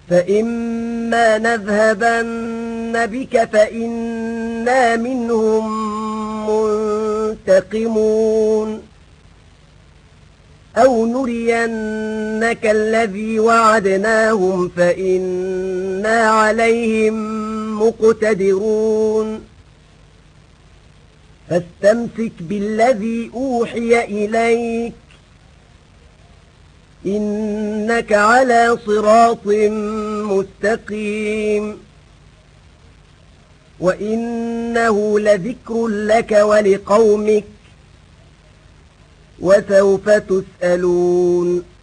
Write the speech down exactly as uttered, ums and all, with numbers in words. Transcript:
فإما نذهبن بك فإنا منهم منتقمون أو نرينك الذي وعدناهم فإنا عليهم مقتدرون فاستمسك بالذي أوحي إليك إنك على صراط مستقيم وإنه لذكر لك ولقومك وسوف تسألون.